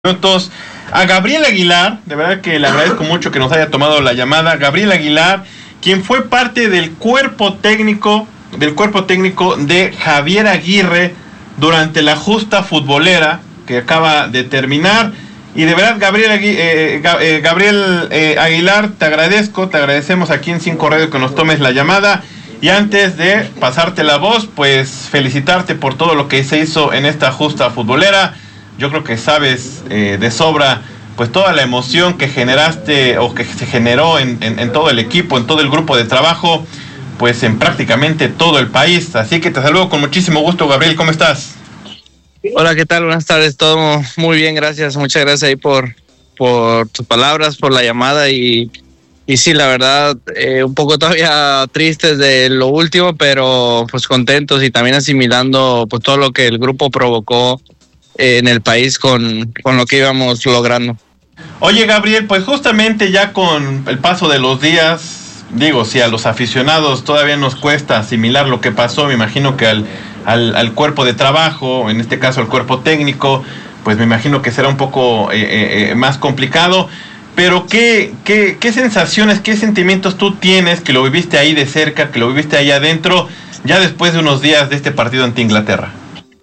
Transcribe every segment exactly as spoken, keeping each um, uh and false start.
Minutos a Gabriel Aguilar, de verdad que le agradezco mucho que nos haya tomado la llamada. Gabriel Aguilar, quien fue parte del cuerpo técnico, del cuerpo técnico de Javier Aguirre durante la justa futbolera que acaba de terminar. Y de verdad, Gabriel, Agui eh, eh, Gabriel eh, Aguilar, te agradezco, te agradecemos aquí en Cinco Radio que nos tomes la llamada. Y antes de pasarte la voz, pues felicitarte por todo lo que se hizo en esta justa futbolera. Yo creo que sabes eh, de sobra pues toda la emoción que generaste o que se generó en, en, en todo el equipo, en todo el grupo de trabajo, pues en prácticamente todo el país. Así que te saludo con muchísimo gusto, Gabriel. ¿Cómo estás? Hola, ¿qué tal? Buenas tardes, todo muy bien, gracias. Muchas gracias ahí por, por tus palabras, por la llamada y, y sí, la verdad, eh, un poco todavía tristes de lo último, pero pues contentos y también asimilando pues todo lo que el grupo provocó en el país con, con lo que íbamos logrando. Oye, Gabriel, pues justamente ya con el paso de los días, digo, si a los aficionados todavía nos cuesta asimilar lo que pasó, me imagino que al, al, al cuerpo de trabajo, en este caso al cuerpo técnico, pues me imagino que será un poco eh, eh, más complicado. Pero ¿qué, qué, qué sensaciones, qué sentimientos tú tienes, que lo viviste ahí de cerca, que lo viviste ahí adentro, ya después de unos días de este partido ante Inglaterra?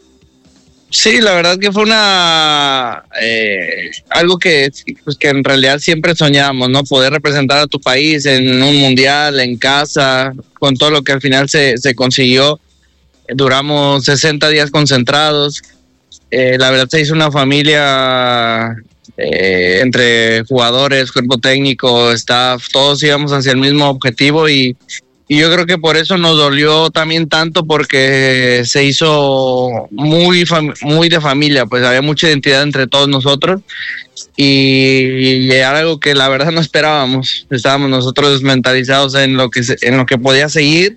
Sí, la verdad que fue una eh, algo que, pues que en realidad siempre soñábamos, ¿no? Poder representar a tu país en un mundial, en casa, con todo lo que al final se, se consiguió. Duramos sesenta días concentrados. Eh, la verdad se hizo una familia eh, entre jugadores, cuerpo técnico, staff, todos íbamos hacia el mismo objetivo y Y yo creo que por eso nos dolió también tanto, porque se hizo muy muy de familia, pues había mucha identidad entre todos nosotros y era algo que la verdad no esperábamos. Estábamos nosotros mentalizados en lo que se, en lo que podía seguir,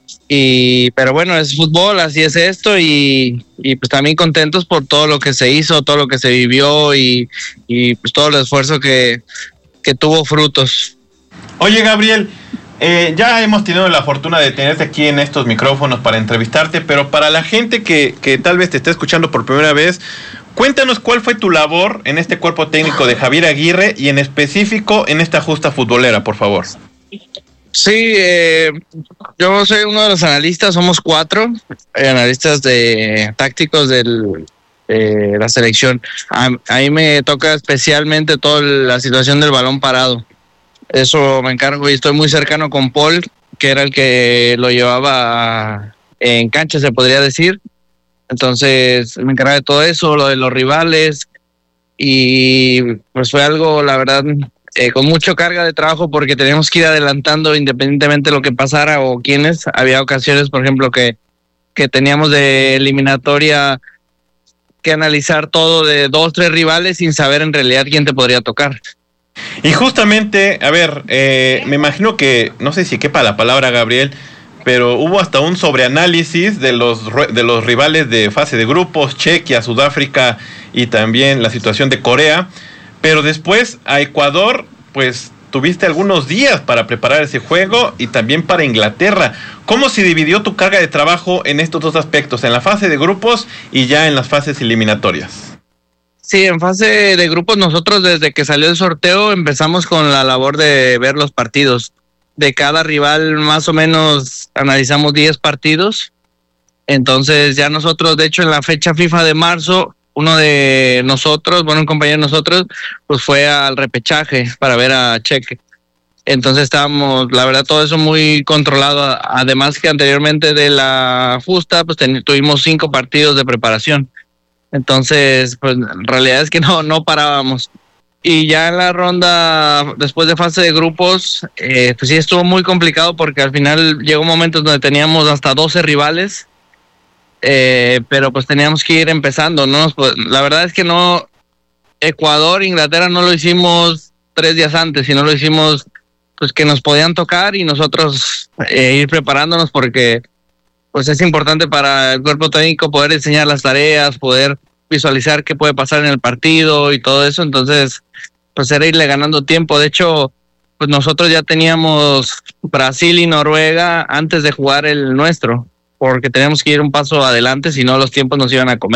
y pero bueno, es fútbol, así es esto, y, y pues también contentos por todo lo que se hizo, todo lo que se vivió y, y pues todo el esfuerzo que, que tuvo frutos. Oye, Gabriel, Eh, ya hemos tenido la fortuna de tenerte aquí en estos micrófonos para entrevistarte, pero para la gente que, que tal vez te está escuchando por primera vez, cuéntanos cuál fue tu labor en este cuerpo técnico de Javier Aguirre y en específico en esta justa futbolera, por favor. Sí, eh, yo soy uno de los analistas, somos cuatro eh, analistas de tácticos de eh, la selección. A, a mí me toca especialmente toda la situación del balón parado. Eso me encargo y estoy muy cercano con Paul, que era el que lo llevaba en cancha, se podría decir. Entonces me encargaba de todo eso, lo de los rivales, y pues fue algo, la verdad, eh, con mucha carga de trabajo, porque teníamos que ir adelantando independientemente de lo que pasara o quiénes. Había ocasiones, por ejemplo, que, que teníamos de eliminatoria que analizar todo de dos, tres rivales sin saber en realidad quién te podría tocar. Y justamente, a ver, eh, me imagino que, no sé si quepa la palabra, Gabriel, pero hubo hasta un sobreanálisis de los, de los rivales de fase de grupos, Chequia, Sudáfrica y también la situación de Corea, pero después a Ecuador, pues tuviste algunos días para preparar ese juego y también para Inglaterra. ¿Cómo se dividió tu carga de trabajo en estos dos aspectos, en la fase de grupos y ya en las fases eliminatorias? Sí, en fase de grupos nosotros desde que salió el sorteo empezamos con la labor de ver los partidos. De cada rival más o menos analizamos diez partidos. Entonces ya nosotros, de hecho en la fecha FIFA de marzo, uno de nosotros, bueno, un compañero de nosotros, pues fue al repechaje para ver a Cheque. Entonces estábamos, la verdad, todo eso muy controlado. Además que anteriormente de la justa, pues ten, tuvimos cinco partidos de preparación. Entonces, pues en realidad es que no, no parábamos. Y ya en la ronda, después de fase de grupos, eh, pues sí estuvo muy complicado, porque al final llegó un momento donde teníamos hasta doce rivales, eh, pero pues teníamos que ir empezando, ¿no? Pues, la verdad es que no, Ecuador, Inglaterra no lo hicimos tres días antes, sino lo hicimos pues que nos podían tocar y nosotros eh, ir preparándonos, porque pues es importante para el cuerpo técnico poder enseñar las tareas, poder visualizar qué puede pasar en el partido y todo eso. Entonces, pues era irle ganando tiempo. De hecho, pues nosotros ya teníamos Brasil y Noruega antes de jugar el nuestro, porque teníamos que ir un paso adelante, si no los tiempos nos iban a comer.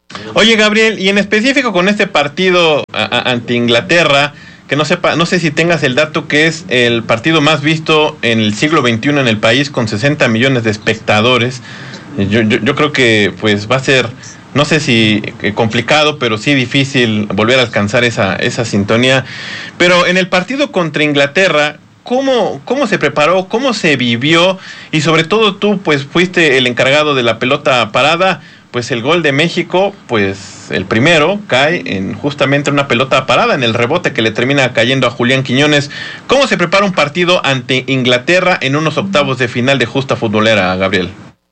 Oye, Gabriel, y en específico con este partido a, a, ante Inglaterra, que no sepa, no sé si tengas el dato que es el partido más visto en el siglo veintiuno en el país, con sesenta millones de espectadores. Yo, yo, yo creo que pues va a ser, no sé si complicado, pero sí difícil volver a alcanzar esa, esa sintonía. Pero en el partido contra Inglaterra, ¿cómo, cómo se preparó? ¿Cómo se vivió? Y sobre todo tú, pues fuiste el encargado de la pelota parada. Pues el gol de México, pues el primero cae en justamente una pelota parada, en el rebote que le termina cayendo a Julián Quiñones. ¿Cómo se prepara un partido ante Inglaterra en unos octavos de final de Justa Futbolera, Gabriel?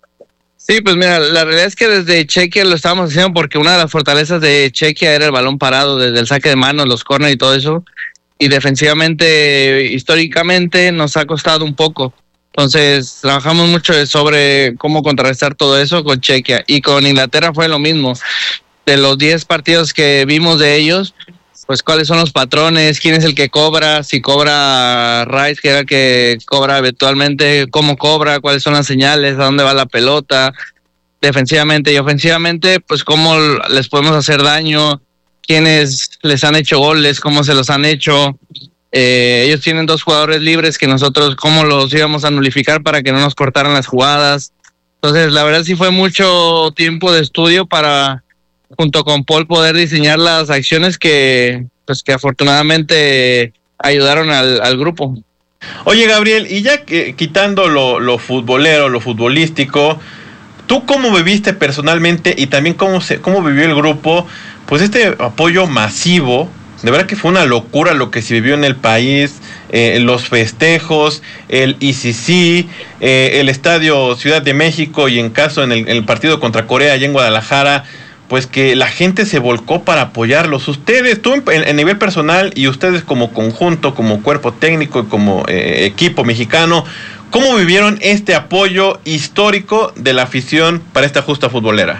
Sí, pues mira, la realidad es que desde Chequia lo estábamos haciendo porque una de las fortalezas de Chequia era el balón parado, desde el saque de manos, los córner y todo eso. Y defensivamente, históricamente, nos ha costado un poco. Entonces, trabajamos mucho sobre cómo contrarrestar todo eso con Chequia. Y con Inglaterra fue lo mismo. De los diez partidos que vimos de ellos, pues cuáles son los patrones, quién es el que cobra, si cobra Rice, que era el que cobra eventualmente, cómo cobra, cuáles son las señales, a dónde va la pelota, defensivamente y ofensivamente, pues cómo les podemos hacer daño, quiénes les han hecho goles, cómo se los han hecho. Eh, ellos tienen dos jugadores libres que nosotros cómo los íbamos a nulificar para que no nos cortaran las jugadas. Entonces, la verdad sí fue mucho tiempo de estudio para, junto con Paul, poder diseñar las acciones que, pues, que afortunadamente ayudaron al, al grupo. Oye, Gabriel, y ya que, quitando lo, lo futbolero, lo futbolístico, ¿tú cómo viviste personalmente y también cómo, se, cómo vivió el grupo, pues este apoyo masivo? De verdad que fue una locura lo que se vivió en el país, eh, los festejos, el I C C, eh, el Estadio Ciudad de México y en caso en el, en el partido contra Corea allá en Guadalajara, pues que la gente se volcó para apoyarlos. Ustedes, tú en, en nivel personal y ustedes como conjunto, como cuerpo técnico y como eh, equipo mexicano, ¿cómo vivieron este apoyo histórico de la afición para esta justa futbolera?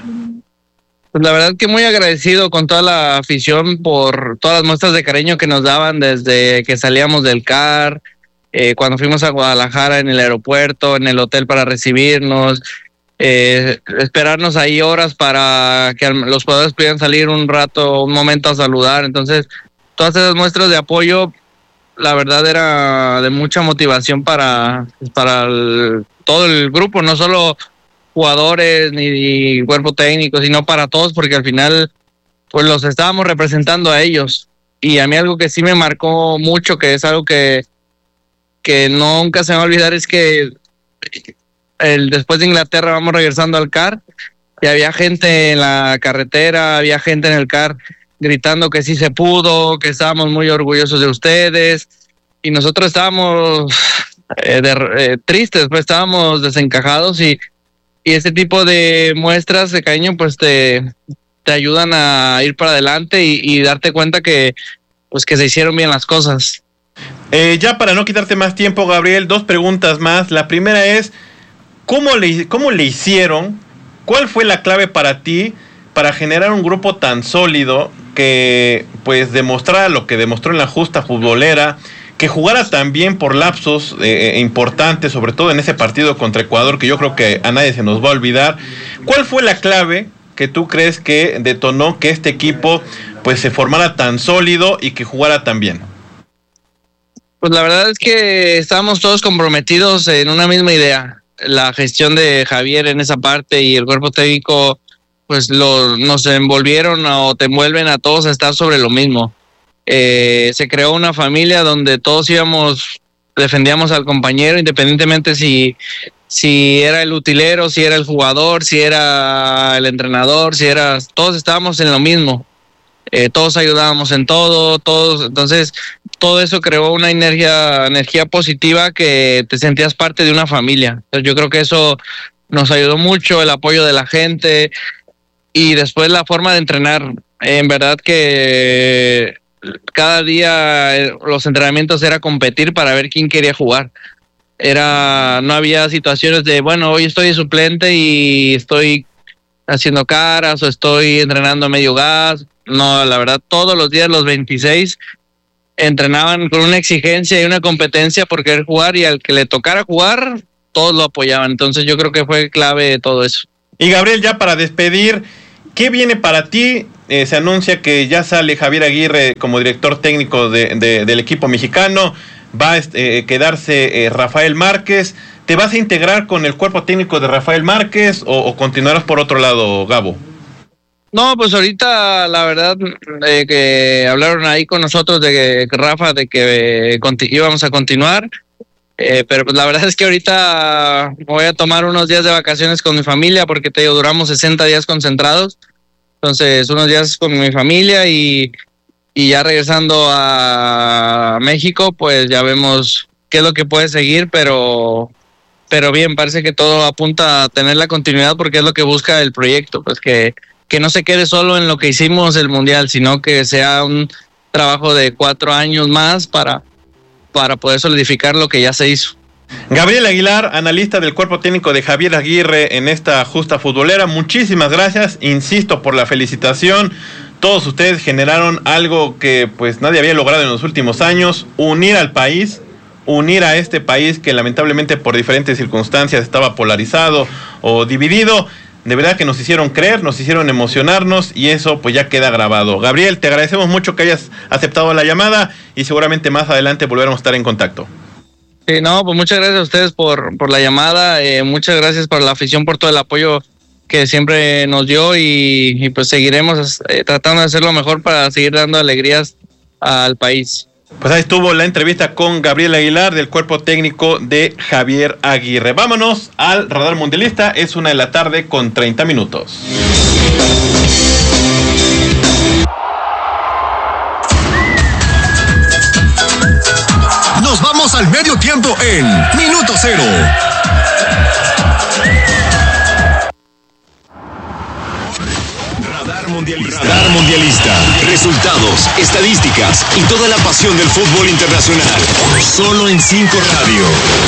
Pues la verdad que muy agradecido con toda la afición por todas las muestras de cariño que nos daban desde que salíamos del C A R, eh, cuando fuimos a Guadalajara en el aeropuerto, en el hotel para recibirnos, eh, esperarnos ahí horas para que los jugadores pudieran salir un rato, un momento a saludar. Entonces, todas esas muestras de apoyo, la verdad era de mucha motivación para, para el, todo el grupo, no solo jugadores ni cuerpo técnico, sino para todos, porque al final pues los estábamos representando a ellos. Y a mí algo que sí me marcó mucho, que es algo que que nunca se me va a olvidar, es que el después de Inglaterra vamos regresando al C A R y había gente en la carretera, había gente en el C A R gritando que sí se pudo, que estábamos muy orgullosos de ustedes, y nosotros estábamos eh, de, eh, tristes, pues estábamos desencajados, y Y ese tipo de muestras de cariño pues te, te ayudan a ir para adelante y, y darte cuenta que pues que se hicieron bien las cosas. Eh, ya para no quitarte más tiempo, Gabriel, dos preguntas más. La primera es, ¿cómo le, cómo le hicieron? ¿Cuál fue la clave para ti para generar un grupo tan sólido que pues demostrara lo que demostró en la justa futbolera, que jugara también por lapsos eh, importantes, sobre todo en ese partido contra Ecuador, que yo creo que a nadie se nos va a olvidar? ¿Cuál fue la clave que tú crees que detonó que este equipo pues se formara tan sólido y que jugara tan bien? Pues la verdad es que estábamos todos comprometidos en una misma idea. La gestión de Javier en esa parte y el cuerpo técnico pues lo, nos envolvieron o te envuelven a todos a estar sobre lo mismo. Eh, se creó una familia donde todos íbamos, defendíamos al compañero, independientemente si, si era el utilero, si era el jugador, si era el entrenador, si era, todos estábamos en lo mismo, eh, todos ayudábamos en todo, todos, entonces todo eso creó una energía, energía positiva que te sentías parte de una familia. Entonces yo creo que eso nos ayudó mucho, el apoyo de la gente y después la forma de entrenar. En verdad que cada día los entrenamientos era competir para ver quién quería jugar. Era, no había situaciones de, bueno, hoy estoy de suplente y estoy haciendo caras o estoy entrenando a medio gas. No, la verdad, todos los días los veintiséis entrenaban con una exigencia y una competencia por querer jugar, y al que le tocara jugar, todos lo apoyaban. Entonces yo creo que fue clave todo eso. Y Gabriel, ya para despedir, ¿qué viene para ti? Eh, se anuncia que ya sale Javier Aguirre como director técnico de, de, del equipo mexicano, va a eh, quedarse eh, Rafael Márquez. ¿Te vas a integrar con el cuerpo técnico de Rafael Márquez o, o continuarás por otro lado, Gabo? No, pues ahorita la verdad eh, que hablaron ahí con nosotros de que Rafa de que eh, conti- íbamos a continuar, eh, pero pues la verdad es que ahorita voy a tomar unos días de vacaciones con mi familia porque te digo, duramos sesenta días concentrados, entonces unos días con mi familia y, y ya regresando a México pues ya vemos qué es lo que puede seguir, pero... pero bien, parece que todo apunta a tener la continuidad porque es lo que busca el proyecto, pues que que no se quede solo en lo que hicimos el Mundial, sino que sea un trabajo de cuatro años más para, para poder solidificar lo que ya se hizo. Gabriel Aguilar, analista del cuerpo técnico de Javier Aguirre en esta justa futbolera, muchísimas gracias, insisto por la felicitación. Todos ustedes generaron algo que pues nadie había logrado en los últimos años, unir al país, unir a este país que lamentablemente por diferentes circunstancias estaba polarizado o dividido. De verdad que nos hicieron creer, nos hicieron emocionarnos y eso pues ya queda grabado. Gabriel, te agradecemos mucho que hayas aceptado la llamada y seguramente más adelante volveremos a estar en contacto. Sí, no, pues muchas gracias a ustedes por, por la llamada, eh, muchas gracias por la afición, por todo el apoyo que siempre nos dio y, y pues seguiremos eh, tratando de hacer lo mejor para seguir dando alegrías al país. Pues ahí estuvo la entrevista con Gabriel Aguilar del cuerpo técnico de Javier Aguirre. Vámonos al Radar Mundialista, es una de la tarde con treinta minutos. Nos vamos al medio tiempo en Minuto Cero. Radar Mundialista. Radar Mundialista. Resultados, estadísticas y toda la pasión del fútbol internacional. Solo en Cinco Radio.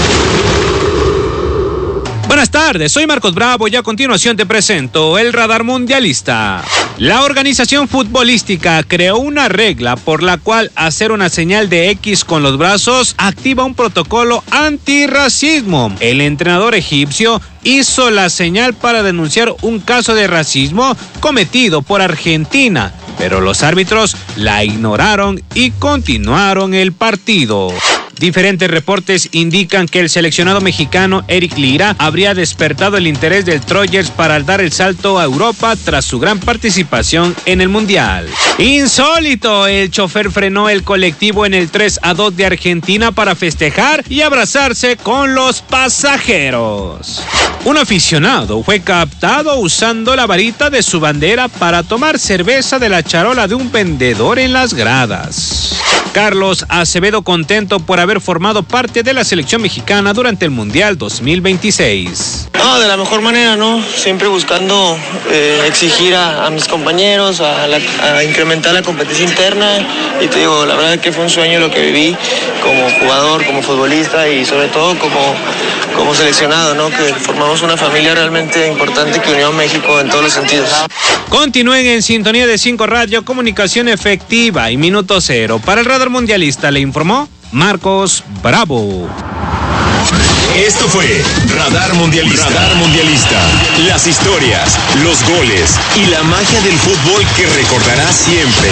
Buenas tardes, soy Marcos Bravo y a continuación te presento el Radar Mundialista. La organización futbolística creó una regla por la cual hacer una señal de X con los brazos activa un protocolo antirracismo. El entrenador egipcio hizo la señal para denunciar un caso de racismo cometido por Argentina, pero los árbitros la ignoraron y continuaron el partido. Diferentes reportes indican que el seleccionado mexicano Eric Lira habría despertado el interés del Troyers para dar el salto a Europa tras su gran participación en el Mundial. Insólito, el chofer frenó el colectivo en el tres a dos de Argentina para festejar y abrazarse con los pasajeros. Un aficionado fue captado usando la varita de su bandera para tomar cerveza de la charola de un vendedor en las gradas. Carlos Acevedo contento por haber formado parte de la selección mexicana durante el Mundial dos mil veintiséis. No, de la mejor manera, ¿no? Siempre buscando eh, exigir a, a mis compañeros, a, la, a incrementar la competencia interna. Y te digo, la verdad que fue un sueño lo que viví como jugador, como futbolista y sobre todo como, como seleccionado, ¿no? Que formamos una familia realmente importante que unió a México en todos los sentidos. Continúen en sintonía de Cinco Radio, comunicación efectiva y Minuto Cero. Para el Radar Mundialista le informó Marcos Bravo. Esto fue Radar Mundialista. Radar Mundialista. Las historias, los goles y la magia del fútbol que recordarás siempre.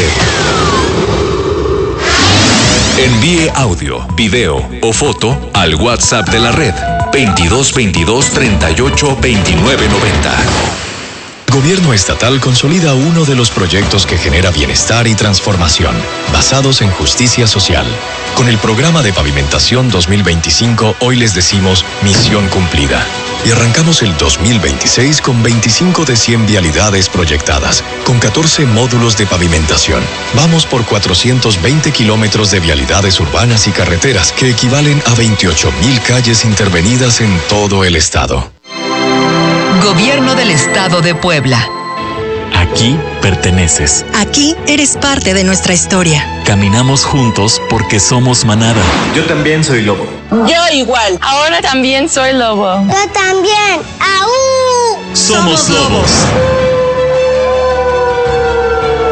Envíe audio, video o foto al WhatsApp de la red veintidós veintidós treinta y ocho veintinueve noventa. Gobierno estatal consolida uno de los proyectos que genera bienestar y transformación, basados en justicia social. Con el programa de pavimentación dos mil veinticinco, hoy les decimos misión cumplida. Y arrancamos el dos mil veintiséis con veinticinco de cien vialidades proyectadas, con catorce módulos de pavimentación. Vamos por cuatrocientos veinte kilómetros de vialidades urbanas y carreteras, que equivalen a veintiocho mil calles intervenidas en todo el estado. Gobierno del Estado de Puebla. Aquí perteneces. Aquí eres parte de nuestra historia. Caminamos juntos porque somos manada. Yo también soy lobo. Yo igual. Ahora también soy lobo. Yo también. ¡Aú! Somos lobos.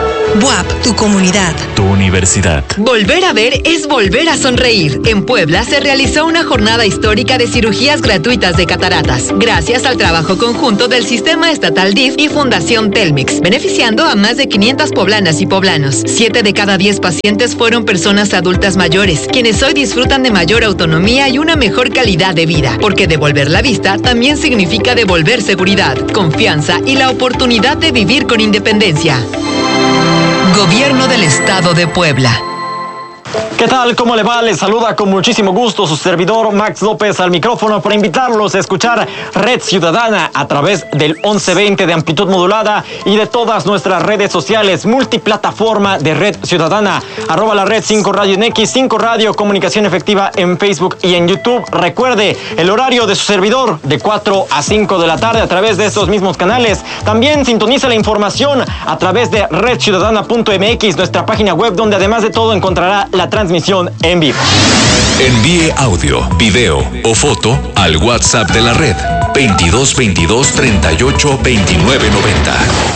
B U A P, tu comunidad. Tu universidad. Volver a ver es volver a sonreír. En Puebla se realizó una jornada histórica de cirugías gratuitas de cataratas, gracias al trabajo conjunto del Sistema Estatal D I F y Fundación Telmex, beneficiando a más de quinientas poblanas y poblanos. Siete de cada diez pacientes fueron personas adultas mayores, quienes hoy disfrutan de mayor autonomía y una mejor calidad de vida, porque devolver la vista también significa devolver seguridad, confianza y la oportunidad de vivir con independencia. Gobierno del Estado de Puebla. ¿Qué tal? ¿Cómo le va? Les saluda con muchísimo gusto su servidor Max López al micrófono para invitarlos a escuchar Red Ciudadana a través del once veinte de amplitud modulada y de todas nuestras redes sociales, multiplataforma de Red Ciudadana, arroba la red cinco radio en X, cinco radio, comunicación efectiva en Facebook y en YouTube. Recuerde el horario de su servidor de cuatro a cinco de la tarde a través de estos mismos canales. También sintoniza la información a través de red ciudadana punto m x, nuestra página web, donde además de todo encontrará la transmisión en vivo. Envíe audio, video o foto al WhatsApp de la red veintidós veintidós treinta y ocho veintinueve noventa.